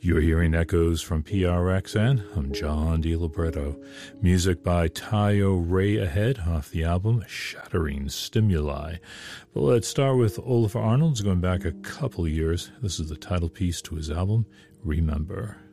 You're hearing echoes from PRXN. I'm John DiLibretto. Music by Tayo Ray Ahead off the album Shattering Stimuli. But let's start with Olafur Arnalds going back a couple years. This is the title piece to his album, Remember.